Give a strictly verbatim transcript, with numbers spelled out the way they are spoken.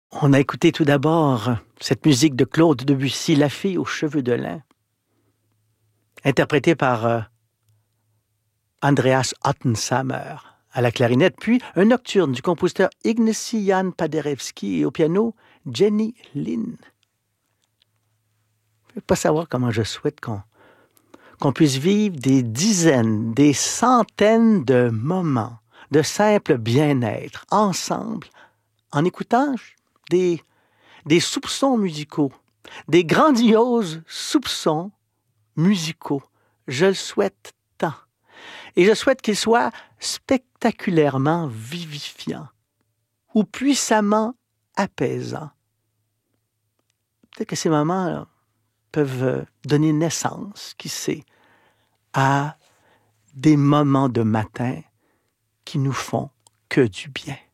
On a écouté tout d'abord cette musique de Claude Debussy, La fille aux cheveux de lin, interprétée par euh, Andreas Ottensamer à la clarinette, puis un nocturne du compositeur Ignacy Jan Paderewski et au piano Jenny Lind. Je ne peux pas savoir comment je souhaite qu'on qu'on puisse vivre des dizaines, des centaines de moments de simple bien-être ensemble en écoutant des, des soupçons musicaux, des grandioses soupçons musicaux. Je le souhaite tant. Et je souhaite qu'ils soient spectaculairement vivifiants ou puissamment apaisants. Peut-être que ces moments peuvent donner naissance, qui sait, à des moments de matin qui nous font que du bien.